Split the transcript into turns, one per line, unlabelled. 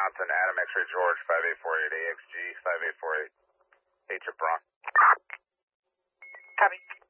Johnson, Adam X-ray George, 5848 AXG, 5848. H. Braun.
Copy.